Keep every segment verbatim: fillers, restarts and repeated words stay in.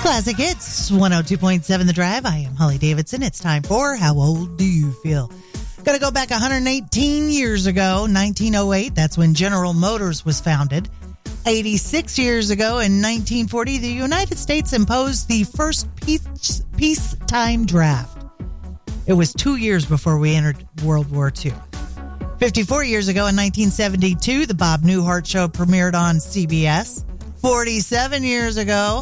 Classic Hits, one oh two point seven The Drive. I am Holly Davidson. It's time for How Old Do You Feel? Got to go back one hundred eighteen years ago, nineteen oh eight. That's when General Motors was founded. eighty-six years ago, in nineteen forty, the United States imposed the first peace, peacetime draft. It was two years before we entered World War Two. fifty-four years ago, in nineteen seventy-two, the Bob Newhart Show premiered on C B S. forty-seven years ago,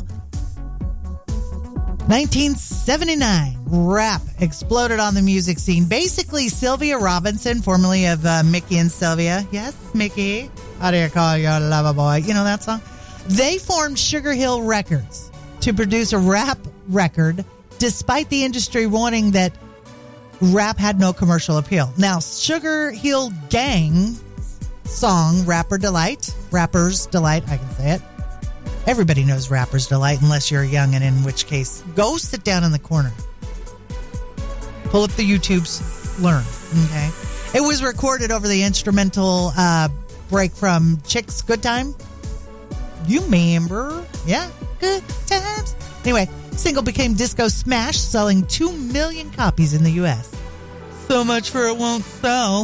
nineteen seventy-nine, rap exploded on the music scene. Basically, Sylvia Robinson, formerly of uh, Mickey and Sylvia. Yes, Mickey. How do you call your lover boy? You know that song? They formed Sugar Hill Records to produce a rap record, despite the industry warning that rap had no commercial appeal. Now, Sugar Hill Gang song, Rapper Delight, Rapper's Delight, I can say it. Everybody knows Rapper's Delight, unless you're young, and in which case, go sit down in the corner. Pull up the YouTubes, learn, okay? It was recorded over the instrumental uh, break from Chick's Good Time. You remember? Yeah, good times. Anyway, single became disco smash, selling two million copies in the U S. So much for it won't sell.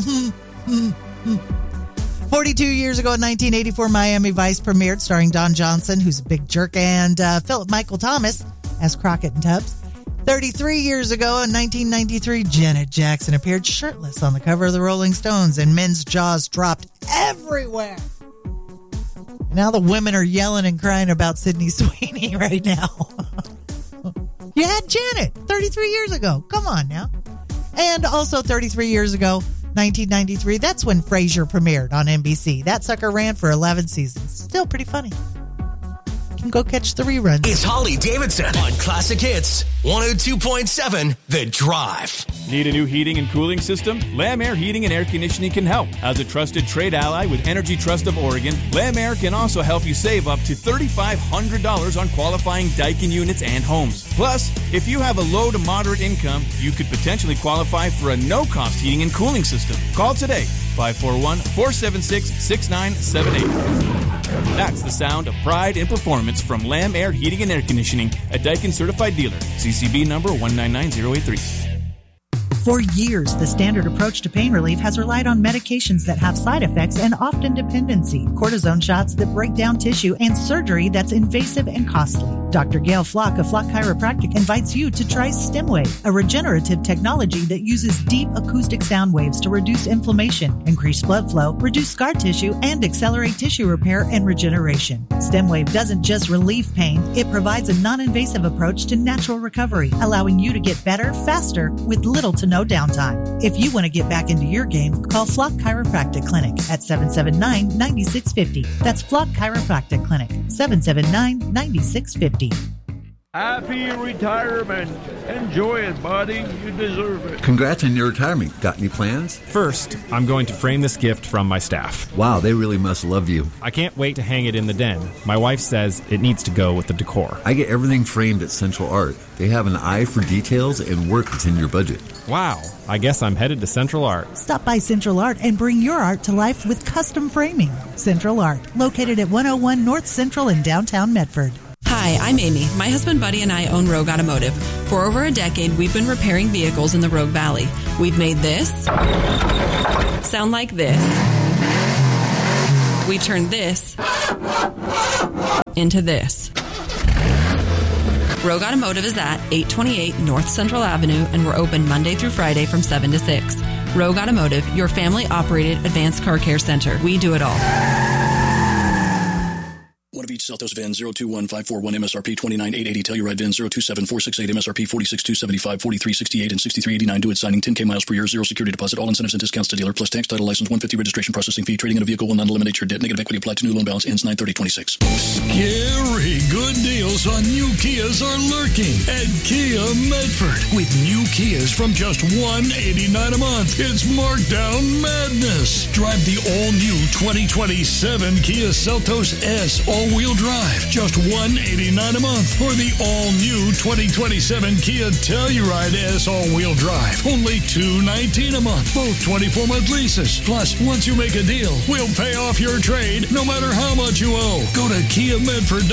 forty-two years ago in nineteen eighty-four, Miami Vice premiered, starring Don Johnson, who's a big jerk, and uh, Philip Michael Thomas as Crockett and Tubbs. thirty-three years ago in nineteen ninety-three, Janet Jackson appeared shirtless on the cover of the Rolling Stones, and men's jaws dropped everywhere. Now the women are yelling and crying about Sydney Sweeney right now. You had Janet thirty-three years ago. Come on now. And also thirty-three years ago, nineteen ninety-three, that's when Frasier premiered on N B C. That sucker ran for eleven seasons. Still pretty funny. You can go catch the reruns. It's Holly Davidson on Classic Hits, one oh two point seven The Drive. Need a new heating and cooling system? Lam Air Heating and Air Conditioning can help. As a trusted trade ally with Energy Trust of Oregon, Lam Air can also help you save up to three thousand five hundred dollars on qualifying Daikin units and homes. Plus, if you have a low to moderate income, you could potentially qualify for a no-cost heating and cooling system. Call today, five four one, four seven six, six nine seven eight. That's the sound of pride and performance from Lam Air Heating and Air Conditioning, a Daikin certified dealer. C C B number one nine nine zero eight three. For years, the standard approach to pain relief has relied on medications that have side effects and often dependency, cortisone shots that break down tissue, and surgery that's invasive and costly. Doctor Gail Flock of Flock Chiropractic invites you to try StemWave, a regenerative technology that uses deep acoustic sound waves to reduce inflammation, increase blood flow, reduce scar tissue, and accelerate tissue repair and regeneration. StemWave doesn't just relieve pain, it provides a non-invasive approach to natural recovery, allowing you to get better, faster, with little to no downtime. If you want to get back into your game, call Flock Chiropractic Clinic at seven seven nine, nine six five zero. That's Flock Chiropractic Clinic, seven seven nine, nine six five zero. Happy retirement. Enjoy it, buddy. You deserve it. Congrats on your retirement. Got any plans? First, I'm going to frame this gift from my staff. Wow, they really must love you. I can't wait to hang it in the den. My wife says it needs to go with the decor. I get everything framed at Central Art. They have an eye for details and work that's in your budget. Wow, I guess I'm headed to Central Art. Stop by Central Art and bring your art to life with custom framing. Central Art, located at one oh one North Central in downtown Medford. Hi, I'm Amy. My husband Buddy and I own Rogue Automotive. For over a decade, we've been repairing vehicles in the Rogue Valley. We've made this sound like this. We turned this into this. Rogue Automotive is at eight twenty-eight North Central Avenue, and we're open Monday through Friday from seven to six. Rogue Automotive, your family-operated advanced car care center. We do it all. One of each Seltos V I N zero two one five four one M S R P twenty-nine eight eighty. Telluride V I N zero two seven four six eight M S R P forty-six two seventy-five, forty-three sixty-eight, and sixty-three eighty-nine. Do it signing ten K miles per year, zero security deposit, all incentives and discounts to dealer, plus tax, title, license, one hundred fifty registration processing fee. Trading in a vehicle will not eliminate your debt. Negative equity applied to new loan balance ends nine thirty twenty-six. Scary good deals on new Kias are lurking at Kia Medford. With new Kias from just one hundred eighty-nine dollars a month. It's markdown madness. Drive the all-new twenty twenty-seven Kia Seltos S all-wheel drive. Just one hundred eighty-nine dollars a month. Or the all-new twenty twenty-seven Kia Telluride S all-wheel drive. Only two hundred nineteen dollars a month. Both twenty-four month leases. Plus, once you make a deal, we'll pay off your trade no matter how much you owe. Go to Kia Medford dot com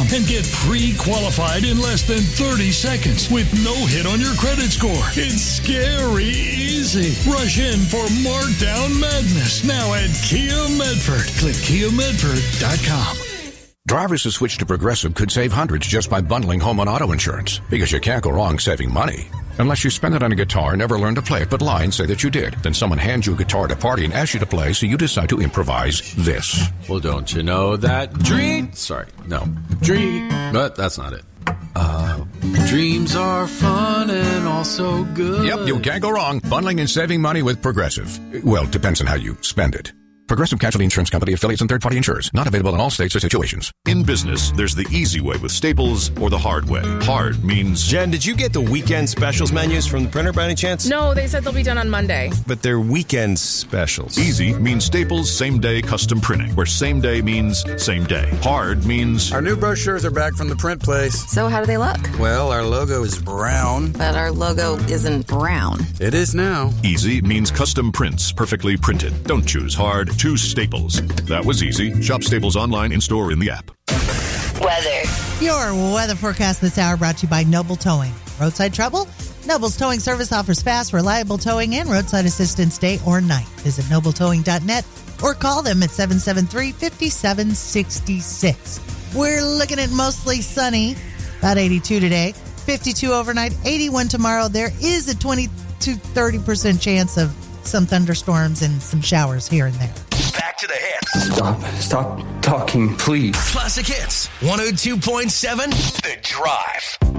com and get pre-qualified in less than thirty seconds with no hit on your credit score. It's scary easy. Rush in for Markdown Madness now at Kia Medford. Click kia medford dot com. Drivers who switch to Progressive could save hundreds just by bundling home and auto insurance, because you can't go wrong saving money. Unless you spend it on a guitar and never learn to play it, but lie and say that you did. Then someone hands you a guitar at a party and asks you to play, so you decide to improvise this. Well, don't you know that dream... Sorry, no. Dream... But that's not it. Uh, dreams are fun and also good. Yep, you can't go wrong bundling and saving money with Progressive. Well, depends on how you spend it. Progressive Casualty Insurance Company, affiliates, and third-party insurers. Not available in all states or situations. In business, there's the easy way with Staples or the hard way. Hard means... Jen, did you get the weekend specials menus from the printer by any chance? No, they said they'll be done on Monday. But they're weekend specials. Easy means Staples same-day custom printing, where same day means same day. Hard means... Our new brochures are back from the print place. So how do they look? Well, our logo is brown. But our logo isn't brown. It is now. Easy means custom prints, perfectly printed. Don't choose hard. Choose Staples. That was easy. Shop Staples online, in-store, in the app. Weather. Your weather forecast this hour brought to you by Noble Towing. Roadside trouble? Noble's Towing Service offers fast, reliable towing and roadside assistance day or night. Visit noble towing dot net or call them at seven seven three, five seven six six. We're looking at mostly sunny, about eighty-two today, fifty-two overnight, eighty-one tomorrow. There is a twenty to thirty percent chance of some thunderstorms and some showers here and there. Back to the hits. Stop. Stop talking, please. Classic Hits. one oh two point seven The Drive.